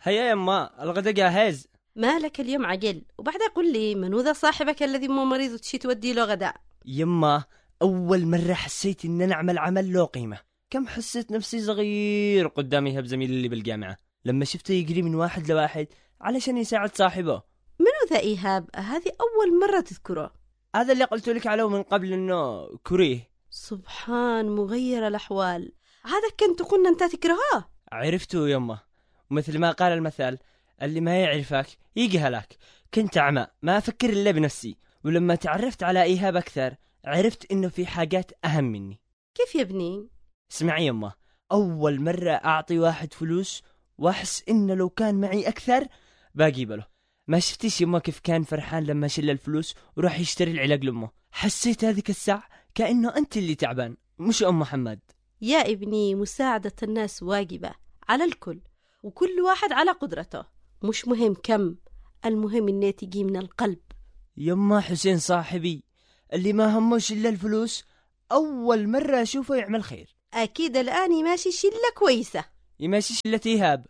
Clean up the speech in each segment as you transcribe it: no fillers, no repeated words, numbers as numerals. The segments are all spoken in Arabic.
هيا يما الغدا جاهز. مالك اليوم عقل؟ وبعدها قل لي منو ذا صاحبك الذي مو مريض وتشي تودي له غداء؟ يما أول مرة حسيت إن نعمل عمل له قيمة. كم حسيت نفسي صغير قدامي هب زميلي اللي بالجامعة لما شفته يجري من واحد لواحد علشان يساعد صاحبه. منو ذا إيهاب؟ هذه أول مرة تذكره. هذا اللي قلت لك عليه من قبل إنه كريه. سبحان مغير الأحوال. هذا كنت قلنا أنت تكرهه. عرفته يما، ومثل ما قال المثل اللي ما يعرفك يجهلك. كنت أعمى ما أفكر إلا بنفسي، ولما تعرفت على إيهاب أكثر عرفت إنه في حاجات أهم مني. كيف يا ابني؟ اسمعي يما، أول مرة أعطي واحد فلوس وأحس إنه لو كان معي أكثر باقي بله. ما شفتيش يما كيف كان فرحان لما شل الفلوس وراح يشتري العلاج لأمه؟ حسيت هذيك الساعة كأنه أنت اللي تعبان مش أم محمد. يا ابني مساعدة الناس واجبة على الكل، وكل واحد على قدرته، مش مهم كم، المهم إنه تجي من القلب. يما حسين صاحبي اللي ما هموش إلا الفلوس أول مرة أشوفه يعمل خير. أكيد الآن يماشي شلة كويسة. يماشي شلة إيهاب.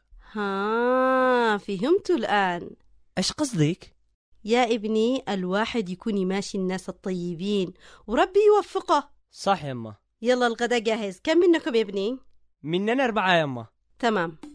فهمت الآن. إيش قصدك؟ يا ابني الواحد يكون يماشي الناس الطيبين وربي يوفقه. صح يما. يلا الغدا جاهز. كم منكم يا ابني؟ مننا 4 يما. تمام.